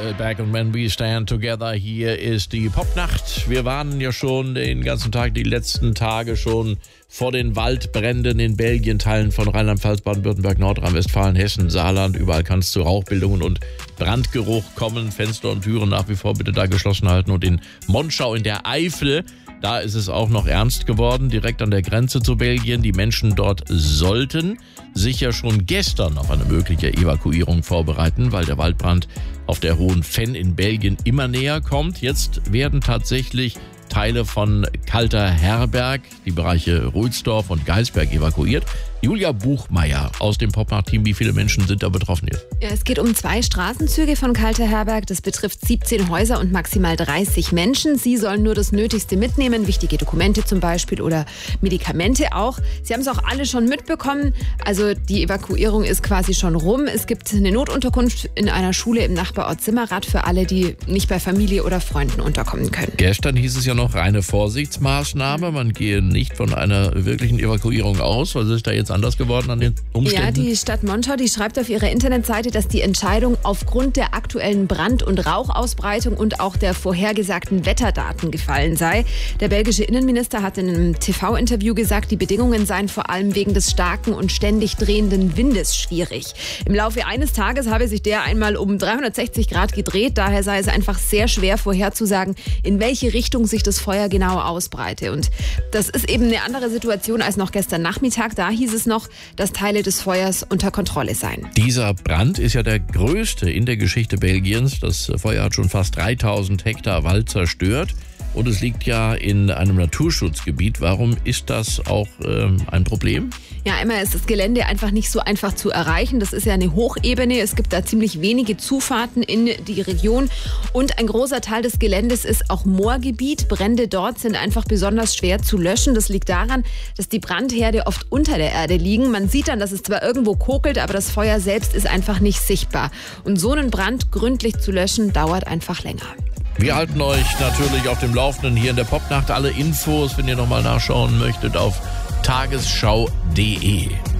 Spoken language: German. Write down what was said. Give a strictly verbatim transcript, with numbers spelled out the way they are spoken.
Back and When We Stand Together. Hier ist die Popnacht. Wir warnen ja schon den ganzen Tag, die letzten Tage schon vor den Waldbränden in Belgien, Teilen von Rheinland-Pfalz, Baden-Württemberg, Nordrhein-Westfalen, Hessen, Saarland. Überall kann es zu Rauchbildungen und Brandgeruch kommen. Fenster und Türen nach wie vor bitte da geschlossen halten. Und in Monschau in der Eifel, da ist es auch noch ernst geworden, direkt an der Grenze zu Belgien. Die Menschen dort sollten sich ja schon gestern auf eine mögliche Evakuierung vorbereiten, weil der Waldbrand auf der Hohen Venn in Belgien immer näher kommt. Jetzt werden tatsächlich Teile von Kalter Herberg, die Bereiche Ruhlsdorf und Geisberg evakuiert. Julia Buchmeier aus dem Popnacht-Team, wie viele Menschen sind da betroffen jetzt? Ja, es geht um zwei Straßenzüge von Kalter Herberg. Das betrifft siebzehn Häuser und maximal dreißig Menschen. Sie sollen nur das Nötigste mitnehmen, wichtige Dokumente zum Beispiel oder Medikamente auch. Sie haben es auch alle schon mitbekommen. Also die Evakuierung ist quasi schon rum. Es gibt eine Notunterkunft in einer Schule im Nachbarort Simmerath für alle, die nicht bei Familie oder Freunden unterkommen können. Gestern hieß es ja noch reine Vorsichtsmaßnahme. Man gehe nicht von einer wirklichen Evakuierung aus. Was ist da jetzt anders geworden an den Umständen? Ja, die Stadt Monschau, die schreibt auf ihrer Internetseite, dass die Entscheidung aufgrund der aktuellen Brand- und Rauchausbreitung und auch der vorhergesagten Wetterdaten gefallen sei. Der belgische Innenminister hat in einem T V-Interview gesagt, die Bedingungen seien vor allem wegen des starken und ständig drehenden Windes schwierig. Im Laufe eines Tages habe sich der einmal um dreihundertsechzig Grad gedreht. Daher sei es einfach sehr schwer vorherzusagen, in welche Richtung sich das Feuer genau ausbreite. Und das ist eben eine andere Situation als noch gestern Nachmittag. Da hieß es noch, dass Teile des Feuers unter Kontrolle seien. Dieser Brand ist ja der größte in der Geschichte Belgiens. Das Feuer hat schon fast dreitausend Hektar Wald zerstört. Und es liegt ja in einem Naturschutzgebiet. Warum ist das auch ähm, ein Problem? Ja, einmal ist das Gelände einfach nicht so einfach zu erreichen. Das ist ja eine Hochebene. Es gibt da ziemlich wenige Zufahrten in die Region. Und ein großer Teil des Geländes ist auch Moorgebiet. Brände dort sind einfach besonders schwer zu löschen. Das liegt daran, dass die Brandherde oft unter der Erde liegen. Man sieht dann, dass es zwar irgendwo kokelt, aber das Feuer selbst ist einfach nicht sichtbar. Und so einen Brand gründlich zu löschen, dauert einfach länger. Wir halten euch natürlich auf dem Laufenden hier in der Popnacht. Alle Infos, wenn ihr nochmal nachschauen möchtet, auf tagesschau punkt de.